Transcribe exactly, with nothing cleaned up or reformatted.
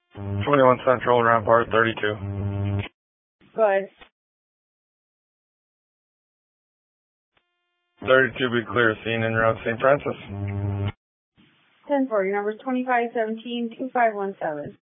twenty-one Central, Rampart thirty-two. Go ahead. thirty-two, be clear, scene in route Saint Francis. ten four, your number is twenty-five seventeen two five one seven.